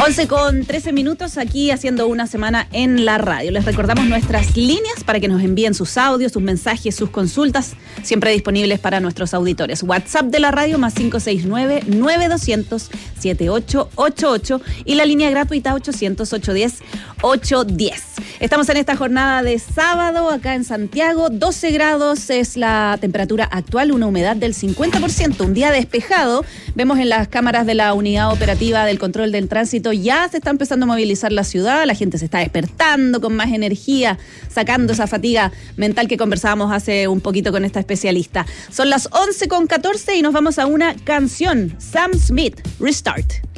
11:13 aquí haciendo una semana en la radio. Les recordamos nuestras líneas para que nos envíen sus audios, sus mensajes, sus consultas, siempre disponibles para nuestros auditores. WhatsApp de la radio +569-9200-7888 y la línea gratuita 800-810-810. Estamos en esta jornada de sábado acá en Santiago. 12 grados es la temperatura actual, una humedad del 50%, un día despejado. Vemos en las cámaras de la unidad operativa del control del tránsito ya se está empezando a movilizar la ciudad, la gente se está despertando con más energía, sacando esa fatiga mental que conversábamos hace un poquito con esta especialista. Son las 11:14 y nos vamos a una canción. Sam Smith, Restart.